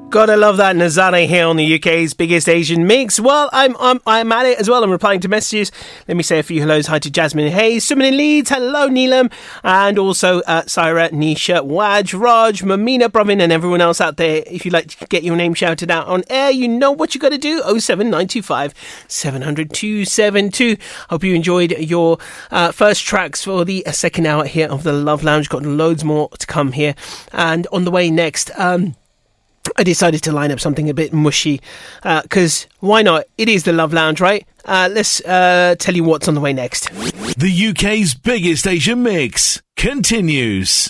Gotta love that Nazare here on the UK's biggest Asian mix. Well, I'm at it as well. I'm replying to messages. Let me say a few hellos. Hi to Jasmine Hayes, Suman in Leeds. Hello, Neelam. And also Syra, Nisha, Waj, Raj, Mamina, Brovin, and everyone else out there. If you'd like to get your name shouted out on air, you know what you got to do. 07925 700 272. Hope you enjoyed your first tracks for the second hour here of the Love Lounge. Got loads more to come here. And on the way next, I decided to line up something a bit mushy, because why not? It is the Love Lounge, right? Let's tell you what's on the way next. The UK's biggest Asian mix continues.